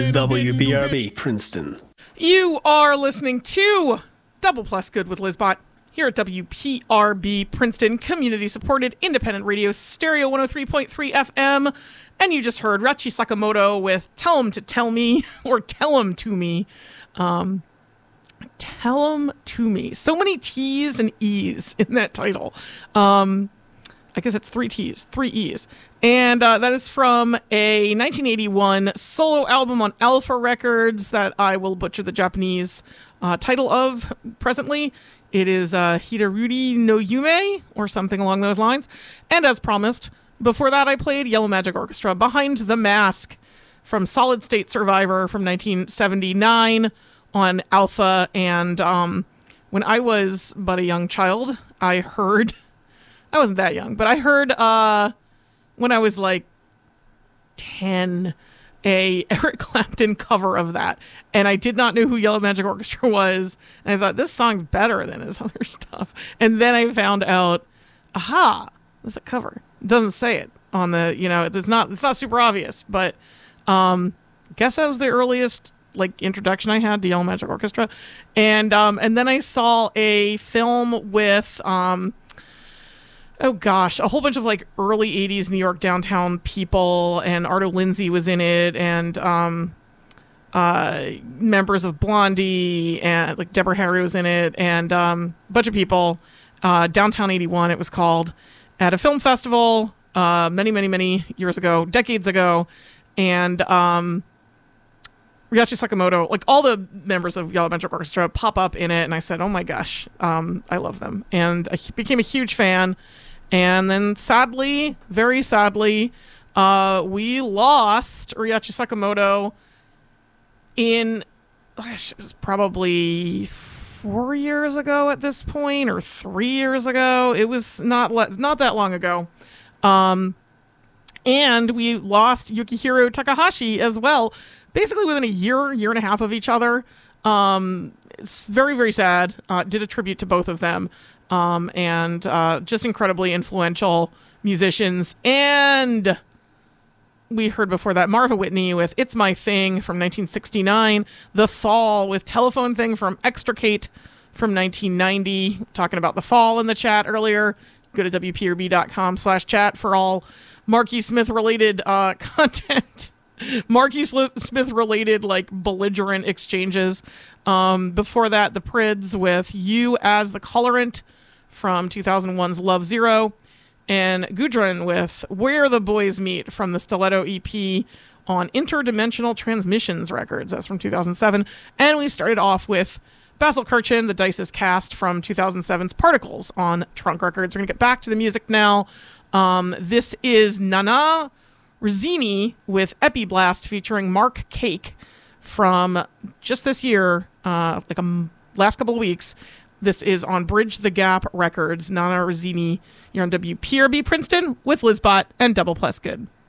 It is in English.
WPRB Princeton. You are listening to Double Plus Good with Lizbot here at WPRB Princeton, community-supported independent radio, stereo 103.3 FM. And you just heard Ryoichi Sakamoto with Tell 'em to Tell Me, or Tell 'em to Me. Tell 'em to Me. So many T's and E's in that title. I guess it's 3 T's, 3 E's. And that is from a 1981 solo album on Alpha Records that I will butcher the Japanese title of presently. It is Hidaruri no Yume, or something along those lines. And as promised, before that I played Yellow Magic Orchestra, Behind the Mask, from Solid State Survivor from 1979 on Alpha. And when I was but a young child, I wasn't that young, but I heard when I was like 10, a Eric Clapton cover of that. And I did not know who Yellow Magic Orchestra was. And I thought, this song's better than his other stuff. And then I found out, aha, it's a cover. It doesn't say it on the, it's not super obvious, but guess that was the earliest introduction I had to Yellow Magic Orchestra. And then I saw a film with a whole bunch of early 80s New York downtown people, and Arto Lindsay was in it, and members of Blondie, and Deborah Harry was in it, and a bunch of people. Downtown 81 it was called, at a film festival many years ago, decades ago. And Ryoichi Sakamoto, all the members of Yellow Magic Orchestra pop up in it, and I said, oh my gosh, I love them. And I became a huge fan. And then sadly, very sadly, we lost Ryoichi Sakamoto it was probably 4 years ago at this point, or 3 years ago. It was not that long ago. And we lost Yukihiro Takahashi as well, basically within a year and a half of each other. It's very, very sad. Did a tribute to both of them. And just incredibly influential musicians. And we heard before that Marva Whitney with It's My Thing from 1969, The Fall with Telephone Thing from Extricate from 1990. Talking about The Fall in the chat earlier. Go to WPRB.com/chat for all Marky Smith related content. Marky Smith related belligerent exchanges. Before that, The Prids with You as the Colorant from 2001's Love Zero, and Gudrun with Where the Boys Meet from the Stiletto EP on Interdimensional Transmissions Records. That's from 2007. And we started off with Basil Kirchen, The Dice's Cast from 2007's Particles on Trunk Records. We're going to get back to the music now. This is Nana Rizzini with Epiblast featuring Mark Cake from just this year, last couple of weeks. This is on Bridge the Gap Records. Nana Rizzini, you're on WPRB Princeton with Lizbot and Double Plus Good.